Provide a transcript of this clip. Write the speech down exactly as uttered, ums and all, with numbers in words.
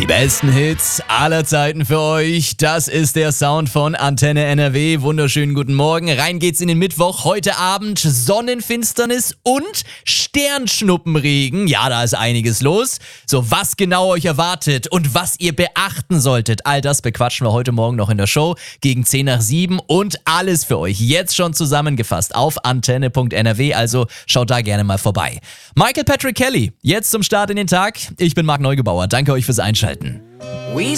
besten Hits aller Zeiten für euch. Das ist der Sound von Antenne N R W. Wunderschönen guten Morgen. Rein geht's in den Mittwoch. Heute Abend Sonnenfinsternis und Sternschnuppenregen. Ja, da ist einiges los. So, was genau euch erwartet und was ihr beachten solltet, all das bequatschen wir heute Morgen noch in der Show gegen zehn nach sieben und alles für euch jetzt schon zusammengefasst auf antenne punkt n r w. Also schaut da gerne mal vorbei. Michael Patrick Kelly, jetzt zum Start in den Tag. Ich bin Marc Neugebauer. Danke euch fürs Einschalten. We